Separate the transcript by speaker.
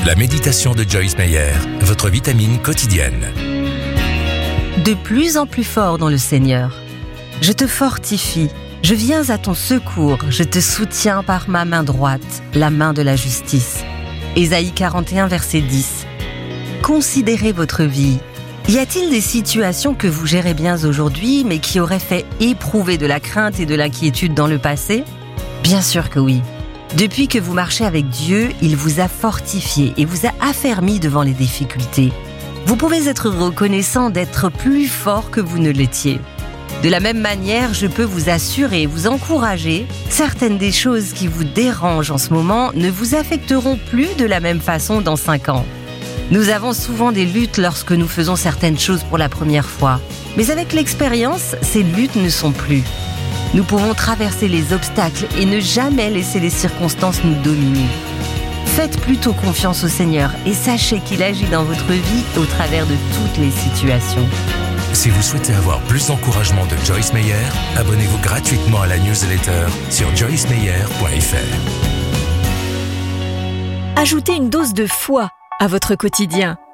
Speaker 1: La méditation de Joyce Meyer, votre vitamine quotidienne.
Speaker 2: De plus en plus fort dans le Seigneur. Je te fortifie, je viens à ton secours, je te soutiens par ma main droite, la main de la justice. Ésaïe 41, verset 10. Considérez votre vie. Y a-t-il des situations que vous gérez bien aujourd'hui, mais qui auraient fait éprouver de la crainte et de l'inquiétude dans le passé ? Bien sûr que oui. Depuis que vous marchez avec Dieu, il vous a fortifié et vous a affermi devant les difficultés. Vous pouvez être reconnaissant d'être plus fort que vous ne l'étiez. De la même manière, je peux vous assurer et vous encourager, certaines des choses qui vous dérangent en ce moment ne vous affecteront plus de la même façon dans 5 ans. Nous avons souvent des luttes lorsque nous faisons certaines choses pour la première fois. Mais avec l'expérience, ces luttes ne sont plus. Nous pouvons traverser les obstacles et ne jamais laisser les circonstances nous dominer. Faites plutôt confiance au Seigneur et sachez qu'il agit dans votre vie au travers de toutes les situations.
Speaker 1: Si vous souhaitez avoir plus d'encouragement de Joyce Meyer, abonnez-vous gratuitement à la newsletter sur joycemeyer.fr.
Speaker 3: Ajoutez une dose de foi à votre quotidien